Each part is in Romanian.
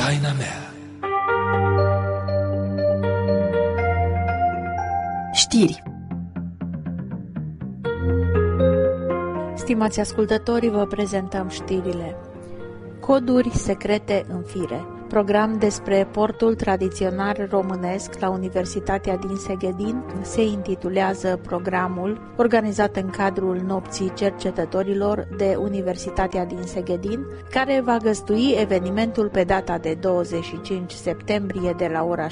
taina mea. Știri. Stimați ascultători, vă prezentăm știrile. Coduri secrete în fire. Program despre portul tradițional românesc la Universitatea din Seghedin se intitulează programul, organizat în cadrul Nopții Cercetătorilor de Universitatea din Seghedin, care va găzdui evenimentul pe data de 25 septembrie de la ora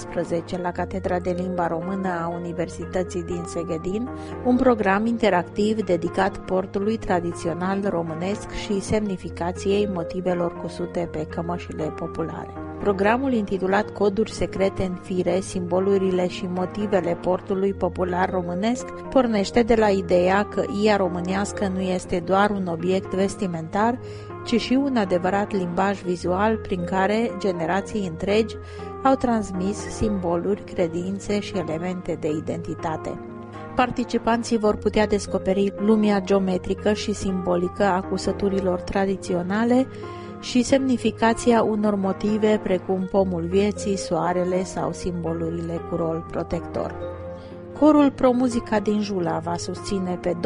17 la Catedra de Limba Română a Universității din Seghedin, un program interactiv dedicat portului tradițional românesc și semnificației motivelor cusute pe cămășile populare. Programul intitulat Coduri secrete în fire, simbolurile și motivele portului popular românesc pornește de la ideea că ia românească nu este doar un obiect vestimentar, ci și un adevărat limbaj vizual prin care generații întregi au transmis simboluri, credințe și elemente de identitate. Participanții vor putea descoperi lumea geometrică și simbolică a cusăturilor tradiționale și semnificația unor motive precum pomul vieții, soarele sau simbolurile cu rol protector. Corul Pro-Muzica din Jula va susține pe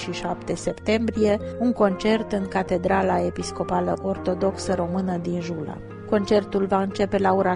27 septembrie un concert în Catedrala Episcopală Ortodoxă Română din Jula. Concertul va începe la ora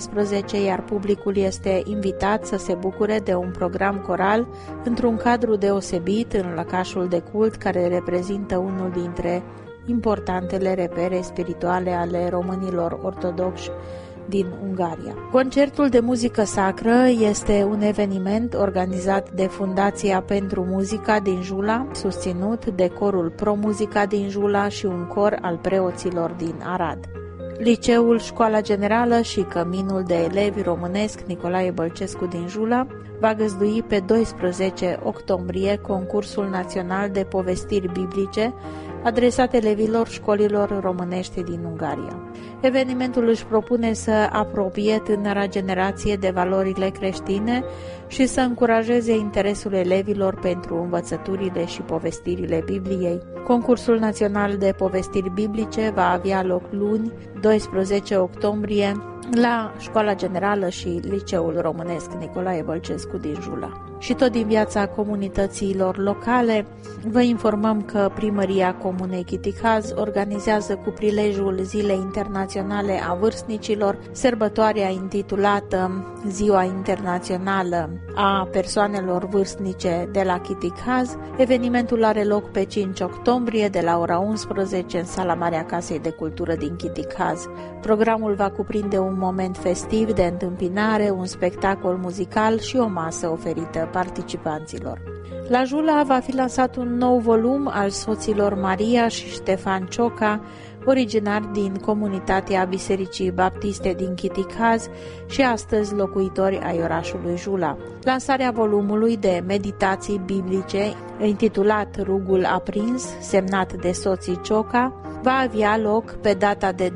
17, iar publicul este invitat să se bucure de un program coral într-un cadru deosebit în lăcașul de cult care reprezintă unul dintre importantele repere spirituale ale românilor ortodoxi din Ungaria. Concertul de muzică sacră este un eveniment organizat de Fundația pentru Muzica din Jula, susținut de Corul Pro-Muzica din Jula și un cor al preoților din Arad. Liceul Școala Generală și Căminul de Elevi Românesc Nicolae Bălcescu din Jula va găzdui pe 12 octombrie concursul național de povestiri biblice adresat elevilor școlilor românești din Ungaria. Evenimentul își propune să apropie tânăra generație de valorile creștine și să încurajeze interesul elevilor pentru învățăturile și povestirile Bibliei. Concursul național de povestiri biblice va avea loc luni, 12 octombrie, la Școala Generală și Liceul Românesc Nicolae Bălcescu din Jula. Și tot din viața comunităților locale, vă informăm că Primăria Comunei Chiticaz organizează cu prilejul Zilei Internaționale a Vârstnicilor sărbătoarea intitulată Ziua Internațională a Persoanelor Vârstnice de la Chiticaz. Evenimentul are loc pe 5 octombrie de la ora 11 în Sala Mare a Casei de Cultură din Chiticaz. Programul va cuprinde un moment festiv de întâmpinare, un spectacol muzical și o masă oferită participanților. La Jula va fi lansat un nou volum al soților Maria și Ștefan Cioca, originari din comunitatea Bisericii Baptiste din Chiticaz și astăzi locuitori ai orașului Jula. Lansarea volumului de meditații biblice, intitulat Rugul aprins, semnat de soții Cioca, va avea loc pe data de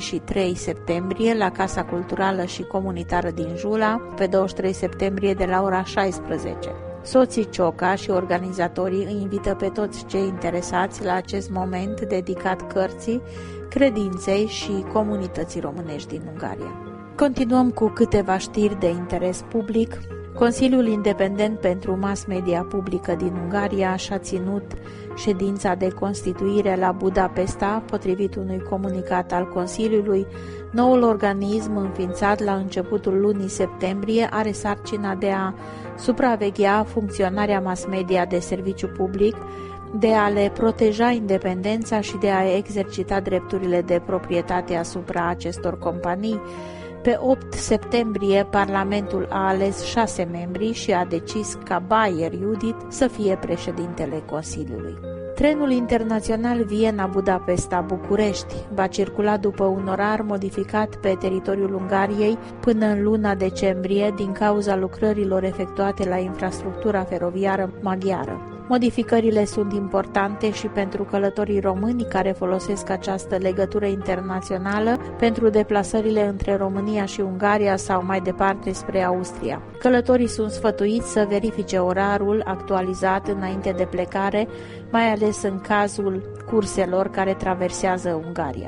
23 septembrie la Casa Culturală și Comunitară din Jula, pe 23 septembrie de la ora 16. Soții Cioca și organizatorii îi invită pe toți cei interesați la acest moment dedicat cărții, credinței și comunității românești din Ungaria. Continuăm cu câteva știri de interes public. Consiliul Independent pentru Mass Media Publică din Ungaria și-a ținut ședința de constituire la Budapesta, potrivit unui comunicat al Consiliului. Noul organism, înființat la începutul lunii septembrie, are sarcina de a supraveghea funcționarea mass media de serviciu public, de a le proteja independența și de a exercita drepturile de proprietate asupra acestor companii. Pe 8 septembrie, Parlamentul a ales 6 membri și a decis ca Bayer Judith să fie președintele Consiliului. Trenul internațional Viena-Budapesta-București va circula după un orar modificat pe teritoriul Ungariei până în luna decembrie din cauza lucrărilor efectuate la infrastructura feroviară maghiară. Modificările sunt importante și pentru călătorii români care folosesc această legătură internațională pentru deplasările între România și Ungaria sau mai departe spre Austria. Călătorii sunt sfătuiți să verifice orarul actualizat înainte de plecare, mai ales în cazul curselor care traversează Ungaria.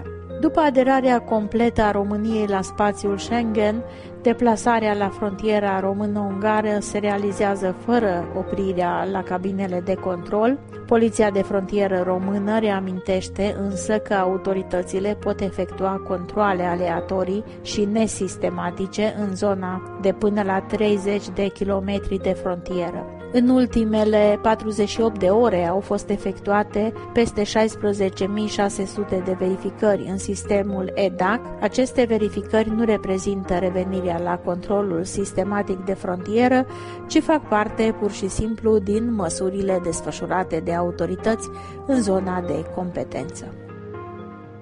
După aderarea completă a României la spațiul Schengen, deplasarea la frontiera română-ungară se realizează fără oprirea la cabinele de control. Poliția de frontieră română reamintește însă că autoritățile pot efectua controale aleatorii și nesistematice în zona de până la 30 de kilometri de frontieră. În ultimele 48 de ore au fost efectuate peste 16.600 de verificări în sistemul EDAC. Aceste verificări nu reprezintă revenirea la controlul sistematic de frontieră, ci fac parte pur și simplu din măsurile desfășurate de autorități în zona de competență.